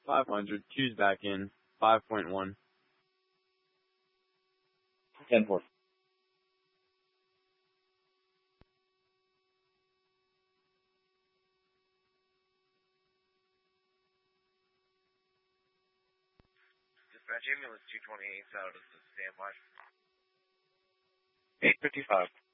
500. Q's back in. 5.1. 10-4. Dispatch ambulance 228 out of the standby. 855.